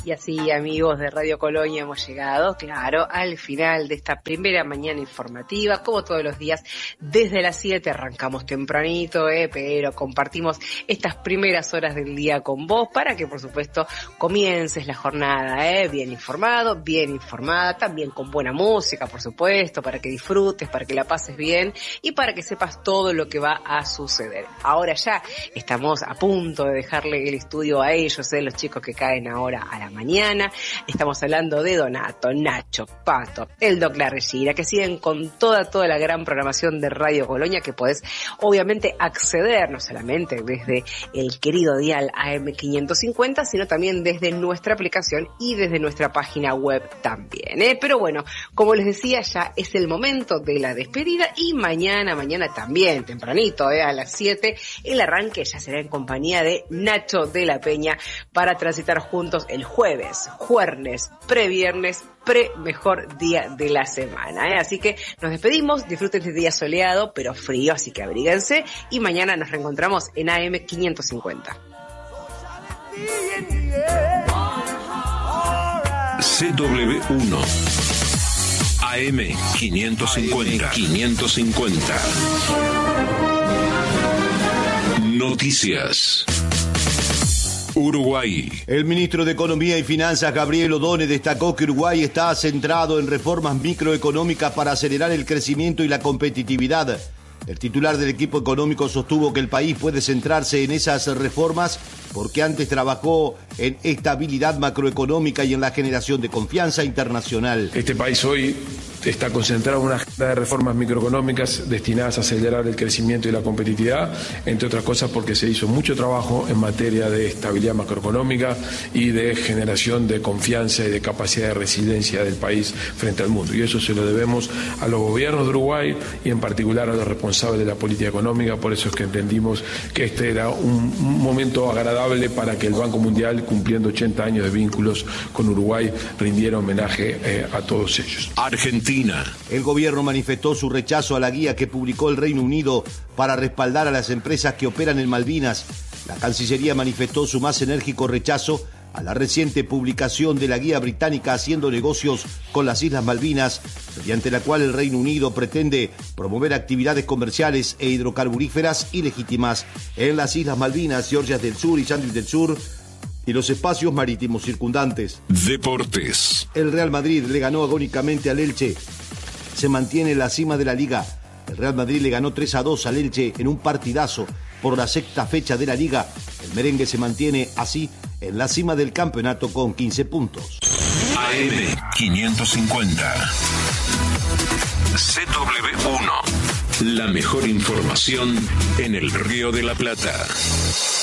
Y así, amigos de Radio Colonia, hemos llegado, claro, al final de esta primera mañana informativa. Como todos los días, desde las 7 arrancamos tempranito, pero compartimos estas primeras horas del día con vos para que, por supuesto, comiences la jornada, bien informado, bien informada, también con buena música, por supuesto, para que disfrutes, para que la pases bien y para que sepas todo lo que va a suceder. Ahora ya estamos a punto de dejarle el estudio a ellos, los chicos que caen ahora a la mañana. Estamos hablando de Donato, Nacho, Pato, el Doc La Regina, que siguen con toda la gran programación de Radio Colonia, que podés obviamente acceder no solamente desde el querido dial AM550, sino también desde nuestra aplicación y desde nuestra página web también, Pero bueno, como les decía, ya es el momento de la despedida y mañana también, tempranito, a las 7, el arranque ya será en compañía de Nacho de la Peña para transitar juntos el jueves, previernes, mejor día de la semana, Así que nos despedimos, disfruten este día soleado, pero frío, así que abríguense y mañana nos reencontramos en AM550. CW1 AM550 Noticias. Uruguay. El ministro de Economía y Finanzas, Gabriel Odone, destacó que Uruguay está centrado en reformas microeconómicas para acelerar el crecimiento y la competitividad. El titular del equipo económico sostuvo que el país puede centrarse en esas reformas porque antes trabajó en estabilidad macroeconómica y en la generación de confianza internacional. Este país hoy está concentrado en una agenda de reformas microeconómicas destinadas a acelerar el crecimiento y la competitividad, entre otras cosas porque se hizo mucho trabajo en materia de estabilidad macroeconómica y de generación de confianza y de capacidad de resiliencia del país frente al mundo. Y eso se lo debemos a los gobiernos de Uruguay y en particular a los responsables de la política económica. Por eso es que entendimos que este era un momento agradable para que el Banco Mundial, cumpliendo 80 años de vínculos con Uruguay, rindiera homenaje a todos ellos. Argentina. El gobierno manifestó su rechazo a la guía que publicó el Reino Unido para respaldar a las empresas que operan en Malvinas. La Cancillería manifestó su más enérgico rechazo a la reciente publicación de la guía británica Haciendo negocios con las Islas Malvinas, mediante la cual el Reino Unido pretende promover actividades comerciales e hidrocarburíferas ilegítimas en las Islas Malvinas, Georgias del Sur y Sandwich del Sur y los espacios marítimos circundantes. Deportes. El Real Madrid le ganó agónicamente al Elche. Se mantiene en la cima de la Liga. El Real Madrid le ganó 3-2 al Elche en un partidazo por la sexta fecha de la Liga. El merengue se mantiene así en la cima del campeonato con 15 puntos. AM550 CW1. La mejor información en el Río de la Plata.